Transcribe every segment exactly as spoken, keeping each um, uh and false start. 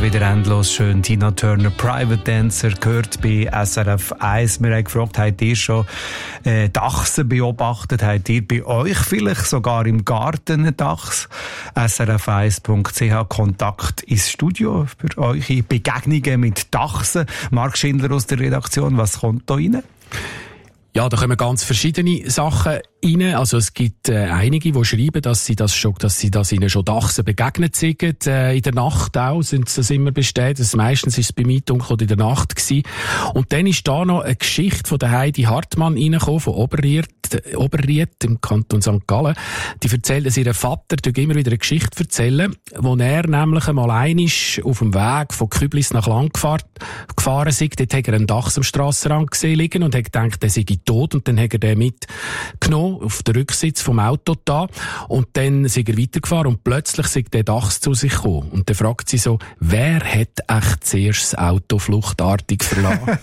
wieder endlos schön. Tina Turner, Private Dancer, gehört bei S R F eins. Wir haben gefragt, habt ihr schon äh, Dachse beobachtet? Habt ihr bei euch vielleicht sogar im Garten einen Dachs? S R F eins Punkt C H, Kontakt ins Studio für eure Begegnungen mit Dachsen. Marc Schindler aus der Redaktion, was kommt da rein? Ja, da kommen ganz verschiedene Sachen rein. Also es gibt äh, einige, die schreiben, dass sie das schon, dass sie das ihnen schon Dachsen begegnet sind. Äh, in der Nacht auch sind das immer bestätigt. Also meistens ist es bei mir dunkel oder in der Nacht gewesen. Und dann ist da noch eine Geschichte von der Heidi Hartmann reingekommen, von Oberried, Oberried im Kanton Sankt Gallen. Die erzählt, dass ihr Vater immer wieder eine Geschichte erzählen, wo er nämlich einmal einig auf dem Weg von Küblis nach Lang gefahren, gefahren ist. Dort hat er einen Dachs am Strassenrand gesehen liegen und hat gedacht, der sei tot, und dann hat er den mitgenommen auf den Rücksitz vom Auto da, und dann ist er weitergefahren und plötzlich ist der Dachs zu sich gekommen. Und dann fragt sie so, wer hat echt zuerst das Auto fluchtartig verlassen?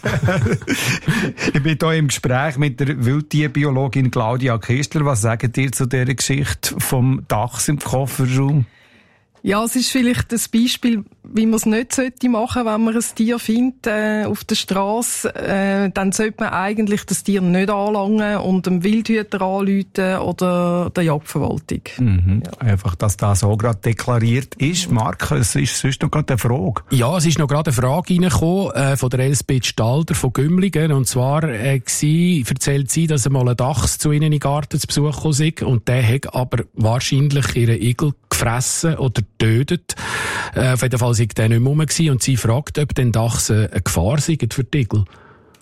Ich bin hier im Gespräch mit der Wildtierbiologin Claudia Kistler. Was sagt ihr zu dieser Geschichte vom Dachs im Kofferraum? Ja, es ist vielleicht das Beispiel, wie man es nicht machen sollte, wenn man ein Tier findet äh, auf der Strasse. Äh, dann sollte man eigentlich das Tier nicht anlangen und dem Wildhüter anrufen oder der Jagdverwaltung. Mhm. Ja. Einfach, dass das so gerade deklariert ist. Marc, es ist sonst noch gerade eine Frage. Ja, es ist noch gerade eine Frage reingekommen äh, von der Elsbeth Stalder von Gümligen. Und zwar äh, sie, erzählt sie, dass einmal ein Dachs zu ihnen in den Garten zu Besuch gekommen ist, und der hat aber wahrscheinlich ihren Igel gefressen oder tötet. Äh, auf jeden Fall war der nicht mehr rum gewesen, und sie fragt, ob denn Dachs eine Gefahr sind für die Igel.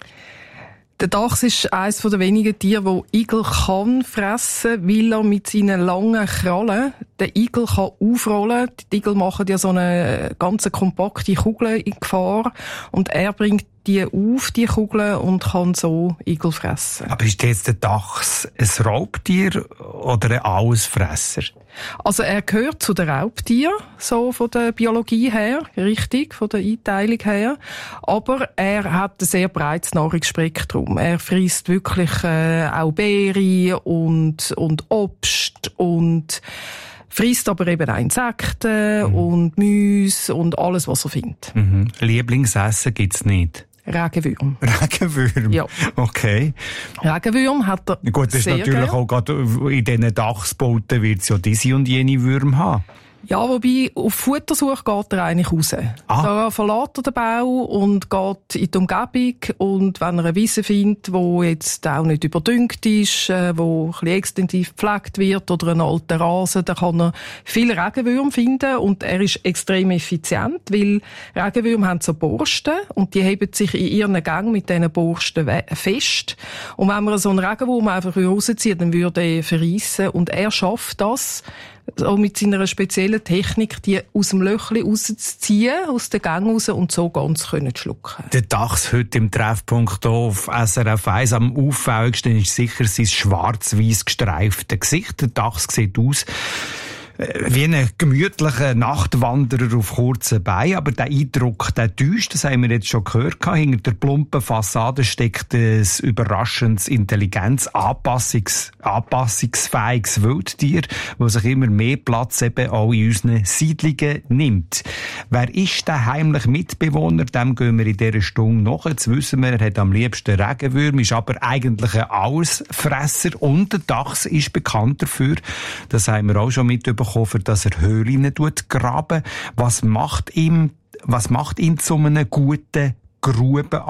Der Dachs ist eines der wenigen Tiere, die Igel kann fressen, weil er mit seinen langen Krallen den Igel kann aufrollen. Die Igel machen ja so eine ganz kompakte Kugel in Gefahr, und er bringt die auf, die Kugeln, und kann so Igel fressen. Aber ist jetzt der Dachs ein Raubtier oder ein Allesfresser? Also er gehört zu den Raubtieren, so von der Biologie her, richtig, von der Einteilung her. Aber er hat ein sehr breites Nahrungsspektrum. Er frisst wirklich äh, auch Beeren und, und Obst und frisst aber eben auch Insekten mhm. und Mäuse und alles, was er findet. Mhm. Lieblingsessen gibt's nicht? Regenwürm. Regenwürm? Ja. Okay. Regenwürm hat er Gut, das ist natürlich gern. Auch gerade in diesen Dachsbauten wird es ja diese und jene Würmer haben. Ja, wobei, auf Futtersuche geht er eigentlich raus. Ah. Da verlässt er den Bau und geht in die Umgebung, und wenn er eine Wiese findet, die jetzt auch nicht überdüngt ist, äh, wo ein bisschen extensiv gepflegt wird, oder einen alten Rasen, dann kann er viele Regenwürmer finden, und er ist extrem effizient, weil Regenwürmer haben so Borsten, und die heben sich in ihren Gängen mit diesen Borsten fest. Und wenn man so einen Regenwurm einfach rauszieht, dann würde er verreissen, und er schafft das, auch mit seiner speziellen Technik, die aus dem Löchli rauszuziehen, aus den Gängen raus, und so ganz können zu schlucken. Der Dachs heute im Treffpunkt hier auf S R F eins. Am auffälligsten ist sicher sein schwarz-weiß gestreifte Gesicht. Der Dachs sieht aus wie ein gemütlicher Nachtwanderer auf kurzen Beinen. Aber der Eindruck, der täuscht, das haben wir jetzt schon gehört. Hinter der plumpen Fassade steckt ein überraschendes Intelligenz, Anpassungs, anpassungsfähiges Wildtier, das sich immer mehr Platz eben auch in unseren Siedlungen nimmt. Wer ist der heimliche Mitbewohner? Dem gehen wir in dieser Stunde nach. Jetzt wissen wir, er hat am liebsten Regenwürmer, ist aber eigentlich ein Allesfresser, und der Dachs ist bekannt dafür, das haben wir auch schon mitbekommen, dass er Höhlen graben. Was macht ihm, was macht ihn zu einem guten Gruben